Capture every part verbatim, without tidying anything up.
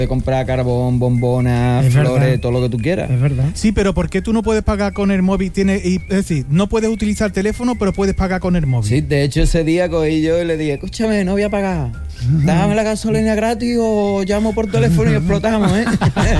de comprar carbón, bombonas, Es flores, verdad. todo lo que tú quieras. Es verdad. Sí, pero ¿por qué tú no puedes pagar con el móvil? Tiene, y, es decir, no puedes utilizar el teléfono, pero puedes pagar con el móvil. Sí, de hecho ese día cogí yo y le dije, escúchame, no voy a pagar. Déjame la gasolina gratis o llamo por teléfono y explotamos, ¿eh?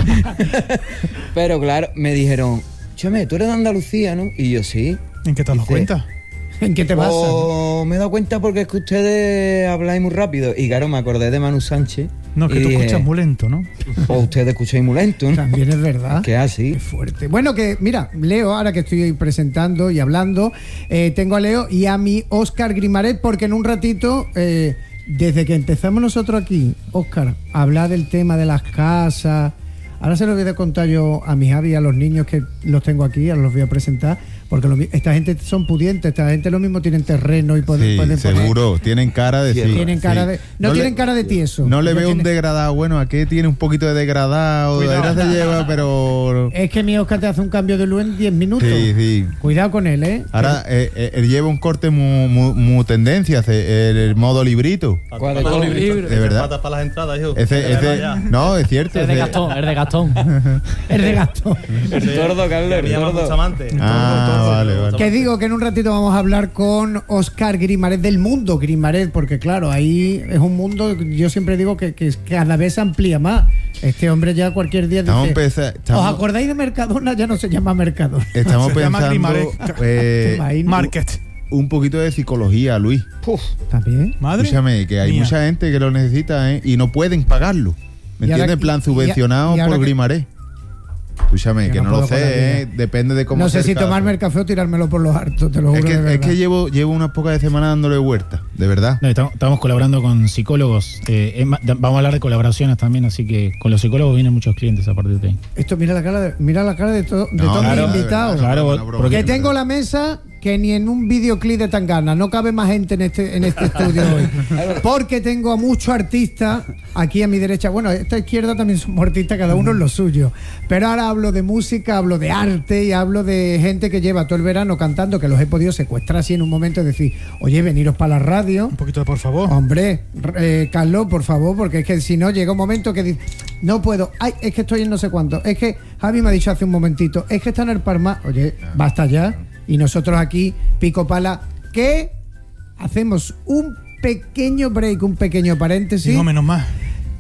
Pero claro, me dijeron, escúchame, tú eres de Andalucía, ¿no? Y yo, sí. ¿En qué te has dado Dice, cuenta? ¿En qué te basas? O me he dado cuenta porque es que ustedes habláis muy rápido. Y claro, me acordé de Manu Sánchez. No, es que y tú dije, escuchas muy lento, ¿no? O ustedes escucháis muy lento, ¿no? También es verdad. Que así. Qué fuerte. Bueno, que mira, Leo, ahora que estoy presentando y hablando, eh, tengo a Leo y a mi Óscar Grimaret, porque en un ratito, eh, desde que empezamos nosotros aquí, Óscar, a hablar del tema de las casas, ahora se lo voy a contar yo a mi Javi y a los niños que los tengo aquí, ahora los voy a presentar, porque lo, esta gente son pudientes, esta gente lo mismo tienen terreno y pueden, Sí, pueden seguro, poner, tienen cara de sí. tienen cara sí. de no, No tienen le- cara de tieso. No le Ellos veo un tienen- degradado. Bueno, aquí tiene un poquito de degradado. Cuidado. Era se lleva, pero. Es que mi Óscar te hace un cambio de luz en diez minutos. Sí, sí. Cuidado con él, ¿eh? Ahora, eh, eh, él lleva un corte muy, muy, muy tendencia, hace el, el modo librito. ¿Cuál es? Patas- De verdad. patas para las entradas, hijo. Ese, Que ese, le vaya. no, es cierto. Es de ese- Gastón, es de Gastón. El de gasto. El tordo, Carlos, Me el llama tordo. Bustamante. Ah, vale, vale. Que digo que en un ratito vamos a hablar con Óscar Grimaret del mundo Grimaret, porque claro, ahí es un mundo, yo siempre digo que, que cada vez se amplía más. Este hombre ya cualquier día Estamos dice, empeza- ¿os estamos- acordáis de Mercadona? Ya no se llama Mercadona. Estamos Se llama pensando Grimaret. eh, ¿Te imaginas? Market. un poquito de psicología, Luis. También. Madre. Escúchame, que hay mía. mucha gente que lo necesita, ¿eh? Y no pueden pagarlo. ¿Me Y ahora- entiendes? En plan y- subvencionado y ahora por que- Grimaret. Escúchame, Yo que no no, lo puedo con la sé, ¿eh? vida. Depende de cómo No sé sea si el caso. tomarme el café o tirármelo por los hartos, te lo juro. Es que, de es verdad. que llevo, llevo unas pocas de semanas dándole vuelta, de verdad. No, estamos, estamos colaborando con psicólogos. eh, es ma- da- vamos a hablar de colaboraciones también, así que con los psicólogos vienen muchos clientes a partir de ahí. Esto, mira la cara de, mira la cara de, to- de No, todos claro, mis de invitados. verdad, Claro, no, no, no, porque- Que tengo la mesa que ni en un videoclip de Tangana. No cabe más gente en este, en este estudio hoy. Porque tengo a muchos artistas aquí a mi derecha. Bueno, a esta izquierda también somos artistas, cada uno en lo suyo. Pero ahora hablo de música, hablo de arte y hablo de gente que lleva todo el verano cantando, que los he podido secuestrar así en un momento y decir, oye, veniros para la radio. Un poquito de por favor. Hombre, eh, Carlos, por favor, porque es que si no llega un momento que dice, no puedo, ay, es que estoy en no sé cuánto, es que Javi me ha dicho hace un momentito, es que está en el Parma, oye, basta ya, y nosotros aquí, pico pala, que hacemos un pequeño break, un pequeño paréntesis. No, menos mal.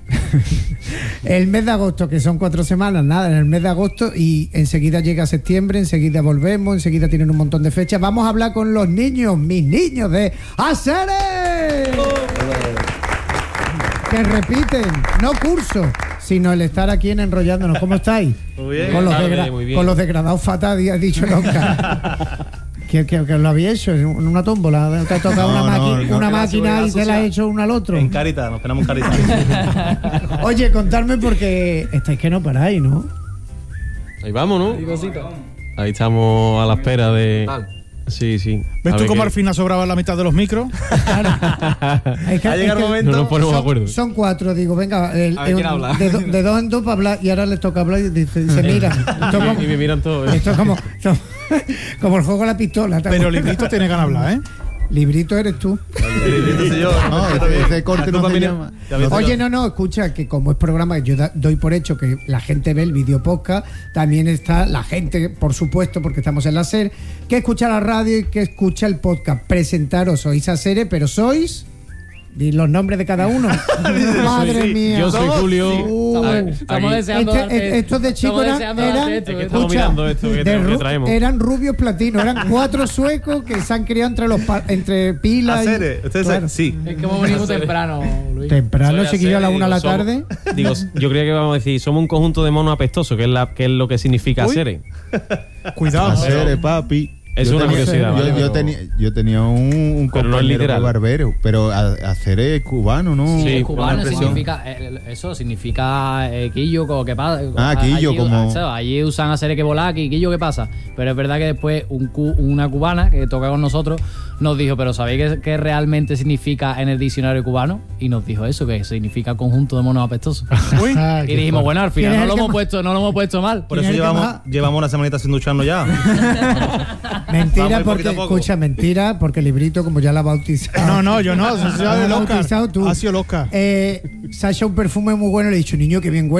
El mes de agosto, que son cuatro semanas, nada, en el mes de agosto, y enseguida llega septiembre, enseguida volvemos, enseguida tienen un montón de fechas. Vamos a hablar con los niños, mis niños de Asere, que repiten, no curso, sino el estar aquí en Enrollándonos. ¿Cómo estáis? Muy bien. Con los, Muy degra- bien, muy bien. con los degradados fatales, ha dicho el Oscar. que, que, que lo había hecho en una tómbola, te ha tocado No, una, no, maqui- no. una Que la máquina seguridad y te la ha social. hecho uno al otro. En Carita, nos tenemos en Carita. Oye, contadme porque estáis que no paráis, ¿no? Ahí vamos, ¿no? Ahí estamos a la espera de... Sí, sí. ¿Ves A tú ver cómo qué- al final sobraba la mitad de los micros? Es que- Ha es llegado que el momento. No nos ponemos de son, acuerdo. son cuatro, digo, venga, el- A ver el- quién habla. de, do- de dos en dos para hablar y ahora les toca hablar y dice, dice mira, esto, es como, Y me miran todos. ¿eh? esto es como, esto- como el juego de la pistola. ¿te Pero acuerdas? Librito tiene ganas de hablar, ¿eh? Librito eres tú. No, ese, ese corte no se llama. Oye, no, no, escucha, que como es programa, yo da- doy por hecho que la gente ve el video podcast, también está la gente, por supuesto, porque estamos en la SER, que escucha la radio y que escucha el podcast. Presentaros, sois ASERE, pero sois... Di los nombres de cada uno. Madre Sí, mía. yo soy Julio. Uh, A ver, Estamos aquí. deseando Este- darte- este- estos de chicos estamos eran, deseando eran- darte esto, Es que ¿eh? estamos escucha, mirando esto que, de que ru- traemos. eran rubios platinos, eran cuatro suecos que se han criado entre los pa- entre pilas. y- Asere, ustedes claro. saben- sí. Es que hemos venido temprano, Luis. Temprano, Soy chiquillo, a la Asere, una de la digo, somos- tarde. Digo, yo creía que vamos a decir, somos un conjunto de monos apestosos, que es, la, que es lo que significa Uy. Asere. Cuidado. Asere, papi. Es Yo una tenía- curiosidad, Yo, ¿vale? yo Pero- tenía, yo tenía un, un Pero no es compañero literal. barbero, pero a- Asere es cubano, ¿no? Sí, Es con cubano, una expresión. significa, eh, eso significa eh, quillo, como que pasa. Ah, quillo, allí, como- ¿sabes? Allí usan a seres que volar, aquí, quillo, ¿qué pasa? Pero es verdad que después un cu- una cubana que toca con nosotros nos dijo, pero ¿sabéis qué, qué realmente significa en el diccionario cubano? Y nos dijo eso, que significa conjunto de monos apestosos. Uy. Ah, Y qué dijimos, fuerte. bueno, al ¿Quién final es no el lo, que hemos más- puesto, no lo hemos puesto mal. Por ¿Quién eso es el que llevamos, más? llevamos una semanita sin ducharnos ya. Mentira, Vamos porque, poquito a poco. escucha, mentira, porque el librito, como ya la ha bautizado. No, no, yo no. Eso ha sido La el has Oscar. bautizado tú. Ha sido el Oscar. Eh, Sasha un perfume muy bueno, le he dicho, niño, que bien huele.